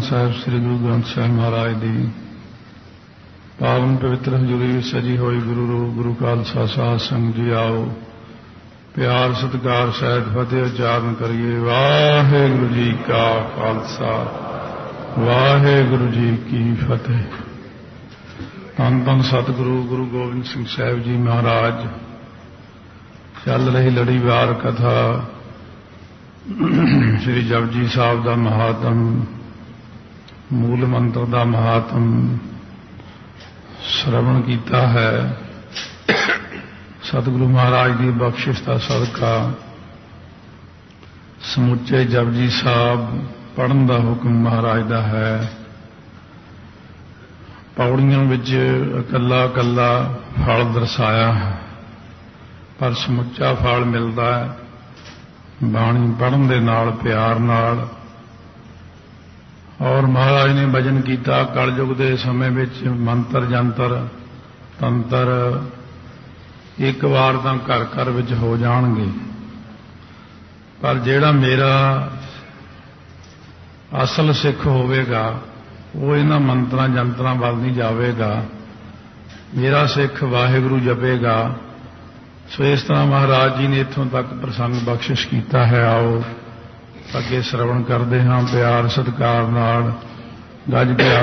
साहिब श्री गुरु ग्रंथ साहिब महाराज की पावन पवित्र हजूरी में सजी हुई गुरु रूप गुरु खालसा साध संगत जी आओ प्यार सत्कार सहित फतेह उच्चारण करिए। वाहेगुरु जी का खालसा वाहेगुरु जी की फतेह। धन धन सतगुरु गुरु गोबिंद सिंह साहिब जी महाराज चल रही लड़ीवार कथा श्री जपजी साहब का महात्म मूल मंत्र का महात्म श्रवण किया है। सतगुरु महाराज की बख्शिश का सदका समुचे जपजी साहब पढ़न का हुक्म महाराज का है। पौड़ियों विच कला कला फल दर्शाया है पर समुचा फल मिलता है बाणी पढ़न दे नाल प्यार नाल। और महाराज ने भजन किया कलयुग के समय विच मंत्र जंतर तंत्र एक बार तो घर घर विच हो जाणगे पर जिहड़ा मेरा असल सिख होवेगा वो इन्हां मंत्रां जंतरां वल नहीं जावेगा। मेरा सिख वाहिगुरू जपेगा। सो इस तरह महाराज जी ने इत्थों तक प्रसंग बख्शिश किया है। आओ अगे श्रवण करते हाँ प्यार सत्कार नाल गज के